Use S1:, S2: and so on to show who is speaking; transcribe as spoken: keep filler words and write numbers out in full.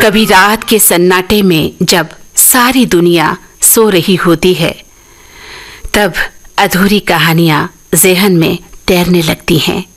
S1: कभी रात के सन्नाटे में जब सारी दुनिया सो रही होती है, तब अधूरी कहानियां ज़हन में तैरने लगती हैं।